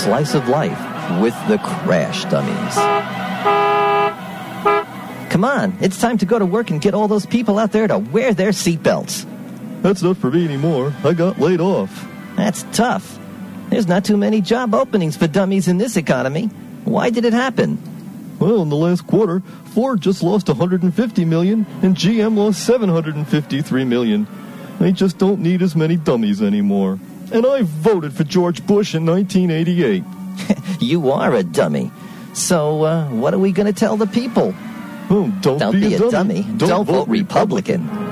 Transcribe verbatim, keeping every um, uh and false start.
slice of life with the Crash Dummies. Come on, it's time to go to work and get all those people out there to wear their seatbelts. That's not for me anymore. I got laid off. That's tough. There's not too many job openings for dummies in this economy. Why did it happen? Well, in the last quarter, Ford just lost one hundred fifty million dollars and G M lost seven hundred fifty-three million dollars. They just don't need as many dummies anymore. And I voted for George Bush in nineteen eighty-eight. You are a dummy. So, uh, what are we going to tell the people? Oh, don't, don't be, be a a dummy. dummy. Don't, don't vote vote Republican.